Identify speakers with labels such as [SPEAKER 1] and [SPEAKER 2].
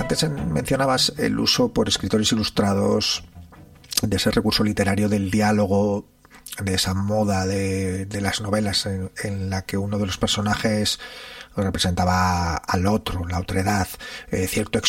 [SPEAKER 1] Antes mencionabas el uso por escritores ilustrados de ese recurso literario del diálogo, de esa moda de las novelas en la que uno de los personajes representaba al otro, la otredad, cierto